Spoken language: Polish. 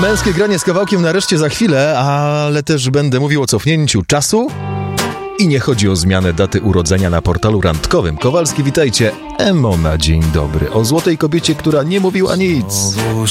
Męskie granie z kawałkiem nareszcie za chwilę, ale też będę mówił o cofnięciu czasu i nie chodzi o zmianę daty urodzenia na portalu randkowym. Kowalski, witajcie. Emona, dzień dobry. O złotej kobiecie, która nie mówiła nic. Znowu